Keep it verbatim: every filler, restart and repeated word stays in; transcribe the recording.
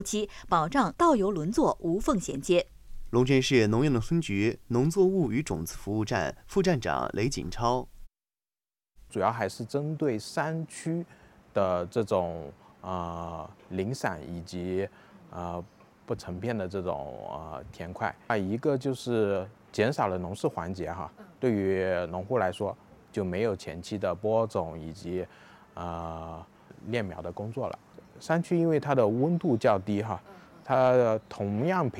期，保障稻油轮作无缝衔接。 龙镇市农业农村局农作物与种子服务站副站长雷锦超， 主要还是针对山区的这种呃零散以及呃不成片的这种呃田块啊，一个就是减少了农事环节哈，对于农户来说就没有前期的播种以及呃练苗的工作了。山区因为它的温度较低哈，它同样培